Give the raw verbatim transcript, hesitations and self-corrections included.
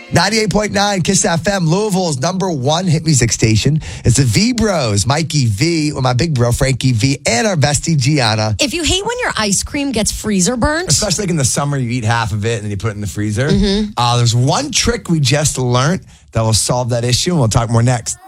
ninety-eight point nine Kiss F M, Louisville's number one hit music station. It's the V Bros, Mikey V, with my big bro, Frankie V, and our bestie, Gianna. If you hate when your ice cream gets freezer burnt, Especially like in the summer, you eat half of it and then you put it in the freezer. Mm-hmm. Uh, there's one trick we just learned that will solve that issue, and we'll talk more next.